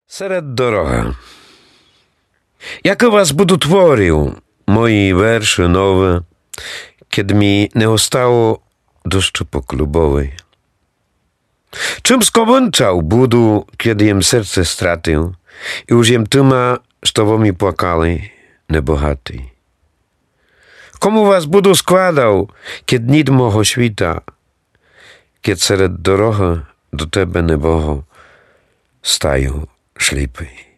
Серед дорога. Яко вас буду творив, мої верші нове, kiedy mi nie ostało deszczu poklubowej. Czym skończał budu, kiedy jem serce stratył i już jem tyma, što mi płakali, nebohaty. Komu was budu składał, kiedy nit moho świta, kiedy sered doroga do tebe neboho stają ślipy.